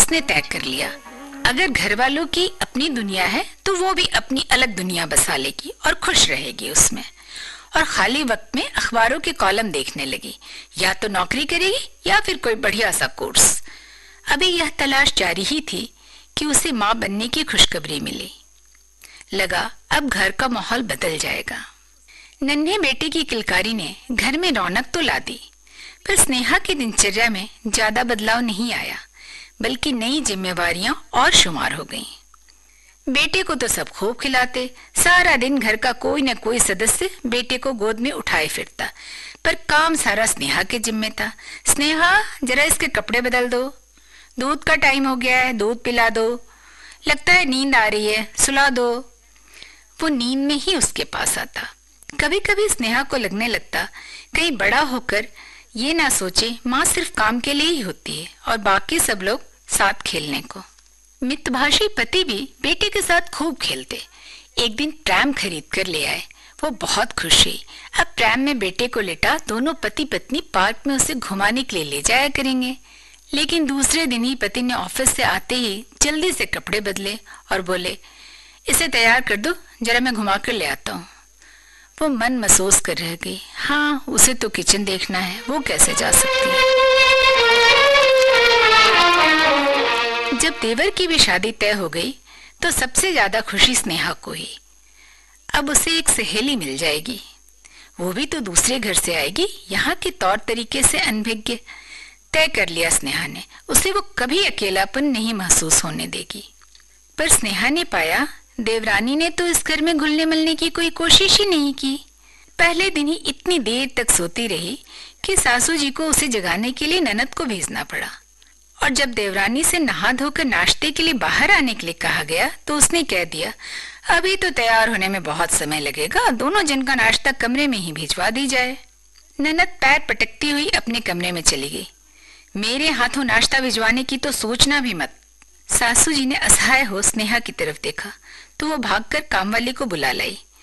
उसने तय कर लिया, अगर घर वालों की अपनी दुनिया है तो वो भी अपनी अलग दुनिया बसा लेगी और खुश रहेगी उसमें। और खाली वक्त में अखबारों के कॉलम देखने लगी, या तो नौकरी करेगी या फिर कोई बढ़िया सा कोर्स। अभी यह तलाश जारी ही थी कि उसे माँ बनने की खुशखबरी मिली। लगा अब घर का माहौल बदल जाएगा। नन्हे बेटे की किलकारी ने घर में रौनक तो ला दी, पर स्नेहा की दिनचर्या में ज्यादा बदलाव नहीं आया, बल्कि नई जिम्मेवारियां और शुमार हो गईं। बेटे को तो सब खूब खिलाते, सारा दिन घर का कोई न कोई सदस्य बेटे को गोद में उठाए फिरता, पर काम सारा स्नेहा के जिम्मे था। स्नेहा, जरा इसके कपड़े बदल दो, दूध का टाइम हो गया है, दूध पिला दो, लगता है नींद आ रही है, सुला दो। वो नींद में ही उसके पास आता। कभी कभी स्नेहा को लगने लगता कहीं बड़ा होकर ये ना सोचे माँ सिर्फ काम के लिए ही होती है और बाकी सब लोग साथ खेलने को। मितभाषी पति भी बेटे के साथ खूब खेलते। एक दिन ट्रैम खरीद कर ले आए। वो बहुत खुश हुई। अब ट्रैम में बेटे को लेटा दोनों पति पत्नी पार्क में उसे घुमाने के लिए ले जाया करेंगे। लेकिन दूसरे दिन ही पति ने ऑफिस से आते ही जल्दी से कपड़े बदले और बोले, इसे तैयार कर दो, जरा मैं घुमा कर ले आता हूँ। वो मन महसूस कर रह गई, हाँ उसे तो किचन देखना है, वो कैसे जा सकती है। जब देवर की भी शादी तय हो गई तो सबसे ज्यादा खुशी स्नेहा को ही। अब उसे एक सहेली मिल जाएगी, वो भी तो दूसरे घर से आएगी, यहाँ के तौर तरीके से अनभिज्ञ। तय कर लिया स्नेहा ने, उसे वो कभी अकेलापन नहीं महसूस होने देगी। पर स्नेहा ने पाया देवरानी ने तो इस घर में घुलने मिलने की कोई कोशिश ही नहीं की। पहले दिन ही इतनी देर तक सोती रही कि सासू जी को उसे जगाने के लिए ननद को भेजना पड़ा। और जब देवरानी से नहा धोकर नाश्ते के लिए बाहर आने के लिए कहा गया तो उसने कह दिया, अभी तो तैयार होने में बहुत समय लगेगा, दोनों जन का नाश्ता कमरे में ही भिजवा दी जाए। ननद पैर पटकती हुई अपने कमरे में चली गई। मेरे हाथों नाश्ता भिजवाने की तो सोचना भी मत। सासू जी ने असहाय हो स्नेहा की तरफ देखा तो वो भागकर कामवाली को बुला लाई।